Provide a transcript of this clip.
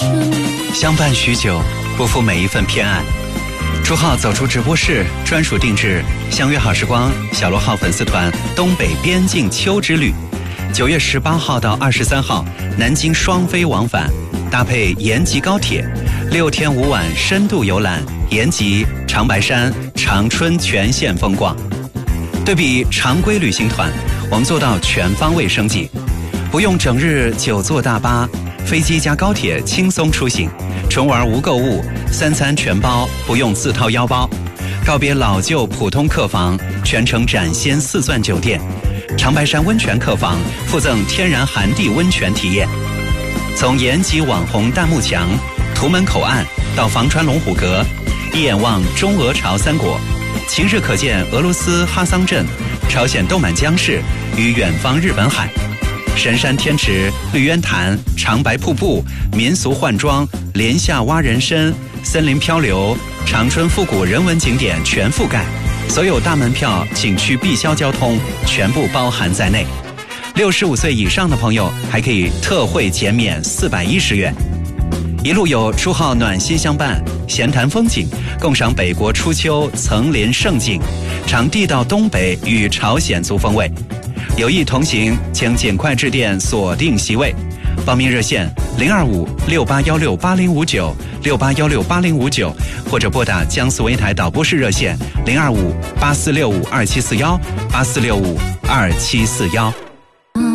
相伴许久，不负每一份偏爱。朱浩走出直播室，专属定制相约好时光小罗号粉丝团东北边境秋之旅，9月18号到23号南京双飞往返，搭配延吉高铁，6天5晚深度游览延吉、长白山、长春全线风光。对比常规旅行团，我们做到全方位升级，不用整日久坐大巴，飞机加高铁轻松出行，纯玩无购物，3餐全包，不用自掏腰包。告别老旧普通客房，全程展现4钻酒店，长白山温泉客房附赠天然寒地温泉体验。从延吉网红大幕墙、图门口岸到房川龙虎阁，一眼望中俄朝三国，晴日可见俄罗斯哈桑镇、朝鲜豆满江市与远方日本海。神山天池、绿渊潭、长白瀑布、民俗换装、莲下蛙人参、森林漂流、长春复古人文景点全覆盖，所有大门票、景区必销交通全部包含在内。65岁以上的朋友还可以特惠减免410元。一路有朱浩暖心相伴，闲谈风景，共赏北国初秋层林胜景，尝地道东北与朝鲜族风味。有意同行，请尽快致电锁定席位。报名热线02568168059，681680059，或者拨打江苏卫台导播室热线02584652741，84652741。